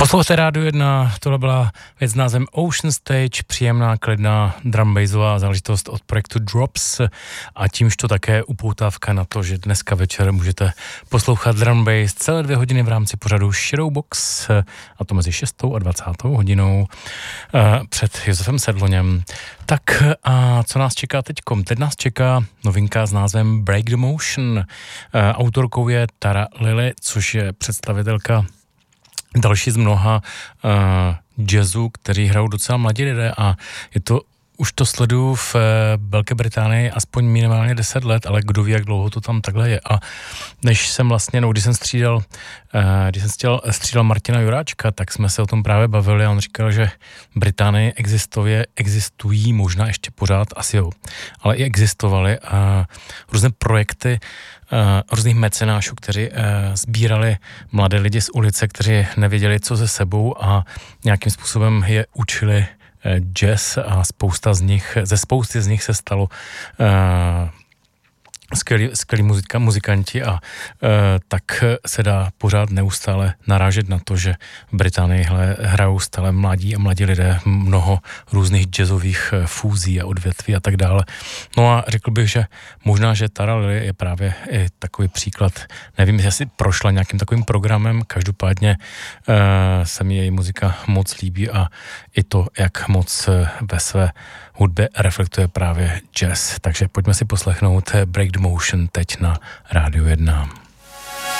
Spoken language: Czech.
Poslouchejte Rádio 1, tohle byla věc s názvem Ocean Stage, příjemná, klidná drumbassová záležitost od projektu Drops a tímž to také upoutávka na to, že dneska večer můžete poslouchat drumbass celé 2 hodiny v rámci pořadu Shadowbox, a to mezi 6. a 20. hodinou před Josefem Sedloněm. Tak a co nás čeká teďkom? Teď nás čeká novinka s názvem Break the Motion. Autorkou je Tara Lily, což je představitelka další z mnoha jazzu, kteří hrajou docela mladí lidé a je to, už to sleduju v Velké Británii aspoň minimálně 10 let, ale kdo ví, jak dlouho to tam takhle je. A když jsem vlastně, když jsem střídal Martina Juráčka, tak jsme se o tom právě bavili a on říkal, že v Británii existují, možná ještě pořád, asi jo, ale i existovaly různé projekty různých mecenášů, kteří sbírali mladé lidi z ulice, kteří nevěděli, co se sebou a nějakým způsobem je učili jazz a ze spousty z nich se stalo skvělí muzikanti a tak se dá pořád neustále narážet na to, že v Británii hrajou stále mladí lidé mnoho různých jazzových fúzí a odvětví a tak dále. No a řekl bych, že možná, že Tara Lily je právě i takový příklad, nevím, jestli prošla nějakým takovým programem, každopádně se mi její muzika moc líbí a i to, jak moc ve své hudbě reflektuje právě jazz. Takže pojďme si poslechnout Break the Motion teď na Rádiu 1.